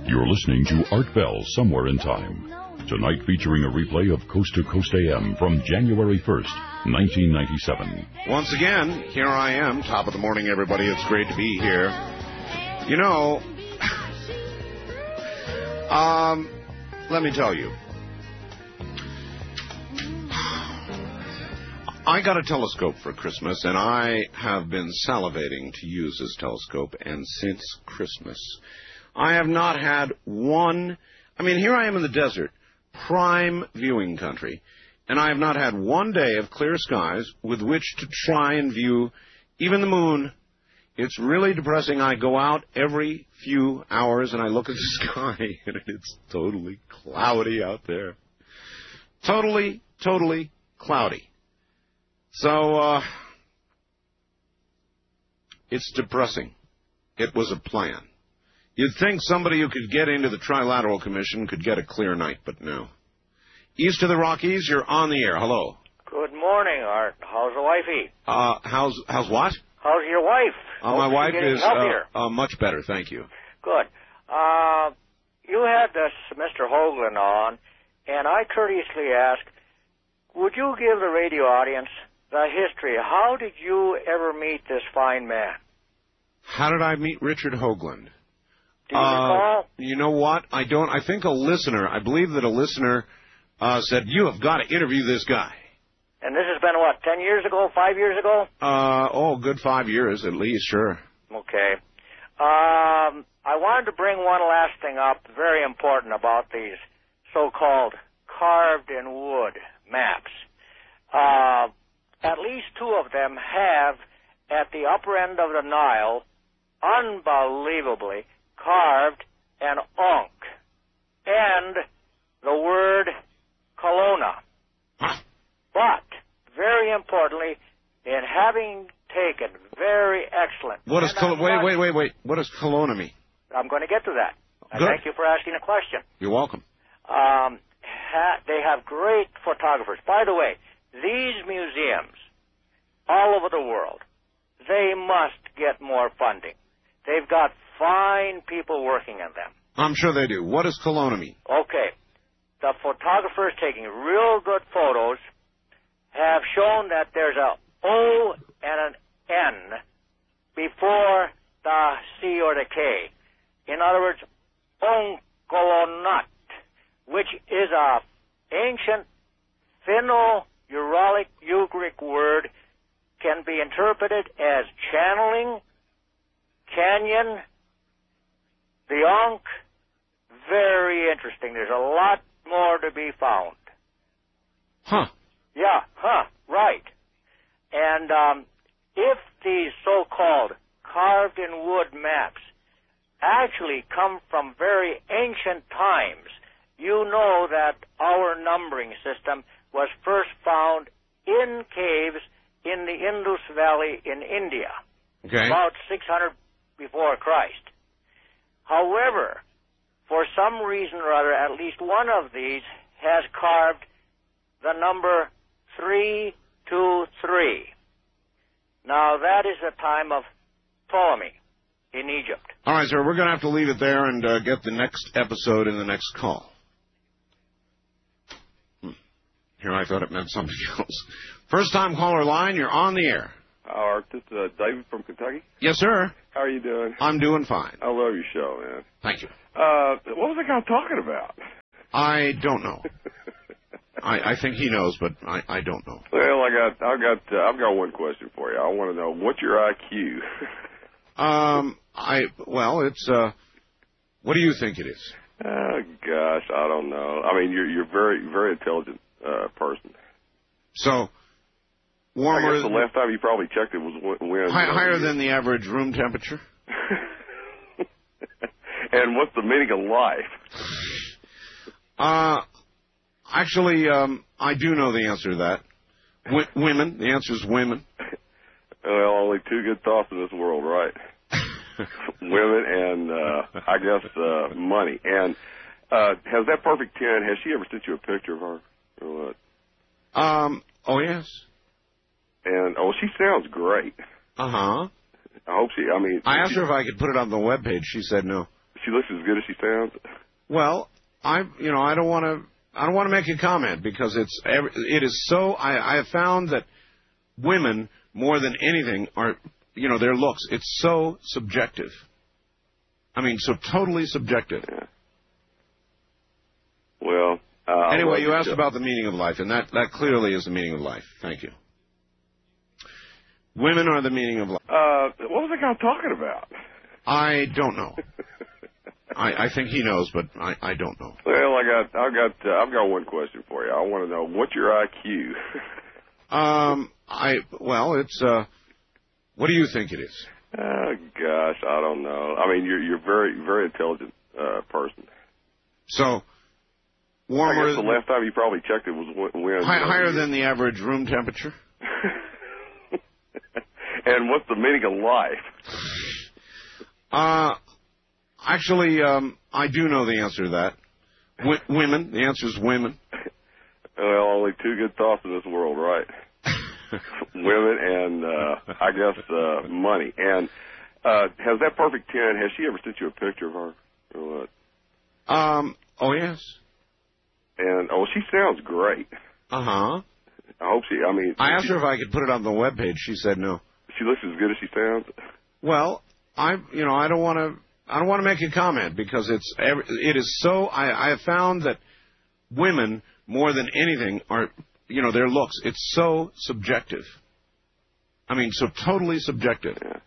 You're listening to Art Bell Somewhere in Time. Tonight featuring a replay of Coast to Coast AM from January 1st, 1997. Once again, here I am, top of the morning, everybody. It's great to be here. You know, let me tell you. I got a telescope for Christmas, and I have been salivating to use this telescope, and since Christmas, I have not had one. I mean, here I am in the desert, prime viewing country, and I have not had one day of clear skies with which to try and view even the moon. It's really depressing. I go out every few hours and I look at the sky, and it's totally cloudy out there. Totally cloudy. So, it's depressing. It was a plan. You'd think somebody who could get into the Trilateral Commission could get a clear night, but no. East of the Rockies, you're on the air. Hello. Good morning, Art. How's the wifey? How's what? How's your wife? My wife is much better, thank you. Good. You had this Mr. Hoagland on, and I courteously asked, would you give the radio audience the history? How did you ever meet this fine man? How did I meet Richard Hoagland? Do you recall? You know what? I don't. I think I believe that a listener said, you have got to interview this guy. And this has been, 10 years ago, 5 years ago? Good 5 years at least, sure. Okay. I wanted to bring one last thing up, very important about these so-called carved-in-wood maps. At least two of them have, at the upper end of the Nile, unbelievably carved an Ankh and the word Kelowna. But, very importantly, in having taken very excellent... What does wait. What does Kelowna mean? I'm going to get to that. Good. Thank you for asking a question. You're welcome. They have great photographers. By the way, these museums all over the world, they must get more funding. They've got fine people working on them. I'm sure they do. What does Kelowna mean? Okay. The photographers taking real good photos have shown that there's a O and an N before the C or the K. In other words, Onkolonat, which is a ancient Finno-Uralic word, can be interpreted as channeling, canyon, the Ankh. Very interesting. There's a lot more to be found. Huh. Yeah, right. And if these so-called carved-in-wood maps actually come from very ancient times, you know that our numbering system was first found in caves in the Indus Valley in India, about 600 before Christ. However, for some reason or other, at least one of these has carved the number 323. Now, that is the time of Ptolemy in Egypt. All right, sir, we're going to have to leave it there and get the next episode in the next call. Here, I thought it meant something else. First-time caller line, you're on the air. Art, this is David from Kentucky. Yes, sir. How are you doing? I'm doing fine. I love your show, man. Thank you. What was that guy talking about? I don't know. I think he knows, but I don't know. Well, I've got one question for you. I want to know, what's your IQ? It's what do you think it is? Oh gosh, I don't know. I mean, you're very, very intelligent person. So warmer. I guess the last time you probably checked it was when higher than the average room temperature. And what's the meaning of life? Actually, I do know the answer to that. Women. The answer is women. Well, only two good thoughts in this world, right? Women and, I guess, money. And has that perfect 10, has she ever sent you a picture of her? Or what? Oh, yes. And, she sounds great. Uh-huh. I hope I asked her if I could put it on the webpage. She said no. She looks as good as she sounds. Well, I don't want to make a comment because it is so. I have found that women more than anything are, their looks. It's so subjective. I mean, so totally subjective. Yeah. Well. Anyway, you asked about the meaning of life, and that clearly is the meaning of life. Thank you. Women are the meaning of life. What was the guy talking about? I don't know. I think he knows, but I don't know. Well, I've got one question for you. I want to know, what's your IQ? It's what do you think it is? Oh gosh, I don't know. I mean, you're very, very intelligent person. So warmer. I guess the last time you probably checked it was when higher than the average room temperature. And what's the meaning of life? Actually, I do know the answer to that. Women. The answer is women. Well, only two good thoughts in this world, right? Women and, I guess, money. And has that perfect 10, has she ever sent you a picture of her? Or what? Oh, yes. And, she sounds great. Uh-huh. I hope I asked her if I could put it on the webpage. She said no. She looks as good as she sounds? Well, I don't want to make a comment because it is so. I have found that women more than anything are, their looks. It's so subjective. I mean, so totally subjective. Yeah.